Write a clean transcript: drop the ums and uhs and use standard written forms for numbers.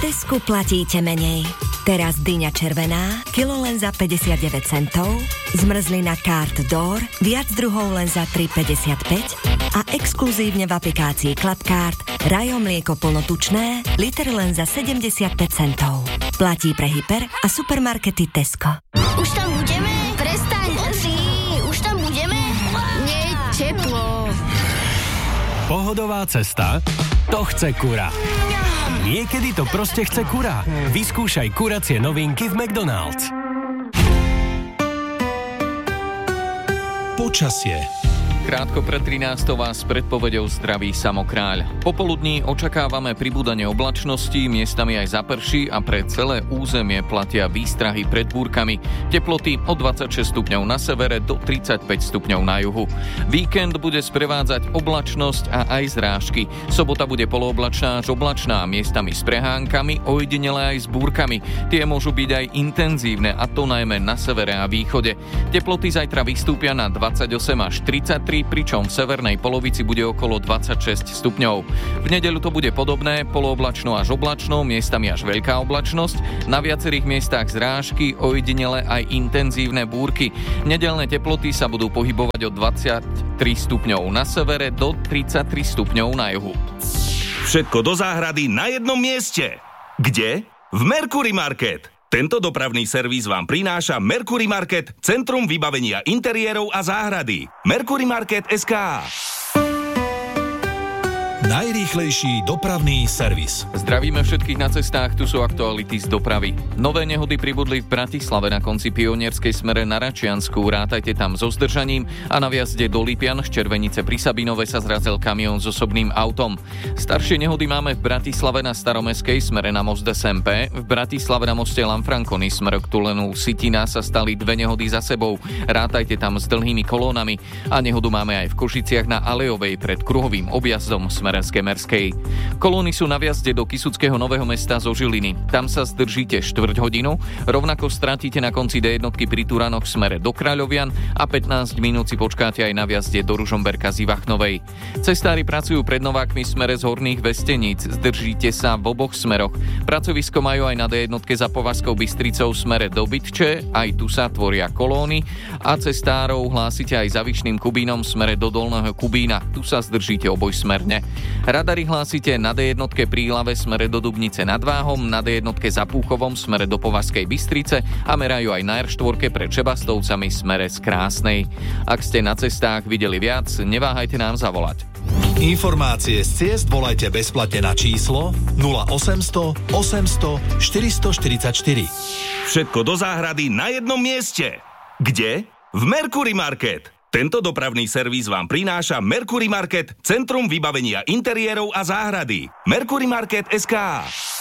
Tesku platíte menej. Teraz dyňa červená, kilo len za 59 centov, zmrzlina Carte d'Or, viac druhov len za 3,55 a exkluzívne v aplikácii Clubcard Rajo mlieko plnotučné, liter len za 75 centov. Platí pre hyper a supermarkety Tesco. Už tam budeme? Prestaň, už tam budeme? Nie, teplo. Pohodová cesta? To chce Kura. Niekedy to proste chce Kura. Vyskúšaj kuracie novinky v McDonald's. Počasie. Krátko pred 13. vás s predpovedou zdraví Samokráľ. Popoludní očakávame pribúdanie oblačnosti, miestami aj zaprší a pre celé územie platia výstrahy pred búrkami. Teploty od 26 stupňov na severe do 35 stupňov na juhu. Víkend bude sprevádzať oblačnosť a aj zrážky. Sobota bude polooblačná až oblačná, miestami s prehánkami, ojedinele aj s búrkami. Tie môžu byť aj intenzívne, a to najmä na severe a východe. Teploty zajtra vystúpia na 28 až 33, pričom v severnej polovici bude okolo 26 stupňov. V nedeľu to bude podobné, polooblačno až oblačno, miestami až veľká oblačnosť, na viacerých miestach zrážky, ojedinele aj intenzívne búrky. Nedeľné teploty sa budú pohybovať od 23 stupňov na severe do 33 stupňov na juhu. Všetko do záhrady na jednom mieste. Kde? V Mercury Market. Tento dopravný servis vám prináša Mercury Market, centrum vybavenia interiérov a záhrady. Mercury Market SK. Najrýchlejší dopravný servis. Zdravíme všetkých na cestách, tu sú aktuality z dopravy. Nové nehody pribudli v Bratislave na konci Pionierskej smere na Račiansku. Rátajte tam so zdržaním a na vjazde do Lipian z Červenice pri Sabinove sa zrazil kamión s osobným autom. Staršie nehody máme v Bratislave na Staromestskej smere na most SMP. V Bratislave na moste Lanfranconi smer k tunelu Sitina sa stali dve nehody za sebou. Rátajte tam s dlhými kolónami. A nehodu máme aj v Košiciach na Alejovej pred kruhovým objazdom smere z Kemerskej. Kolóny sú na vjazde do Kysuckého Nového Mesta zo Žiliny. Tam sa zdržíte štvrť hodinu, rovnako stratíte na konci D1 pri Turanoch v smere do Kráľovian a 15 minút si počkáte aj na vjazde do Ružomberka z Ivachnovej. Cestári pracujú pred Novákmi v smere z Horných Vesteníc. Zdržíte sa v oboch smeroch. Pracovisko majú aj na D1 za Považskou Bystricou v smere do Bytče, aj tu sa tvoria kolóny a cestárov hlásite aj za Vyšným Kubínom v smere do Dolného Kubína. Tu sa zdržíte obojsmerne. Radary hlásite na D1 pri Ilave smere do Dubnice nad Váhom, na D1 za Púchovom smere do Považskej Bystrice a merajú aj na R4 pred Čebastovcami smere z Krásnej. Ak ste na cestách videli viac, neváhajte nám zavolať. Informácie z ciest volajte bezplatne na číslo 0800 800 444. Všetko do záhrady na jednom mieste. Kde? V Mercury Market. Tento dopravný servis vám prináša Mercury Market, centrum vybavenia interiérov a záhrady. Mercury Market SK.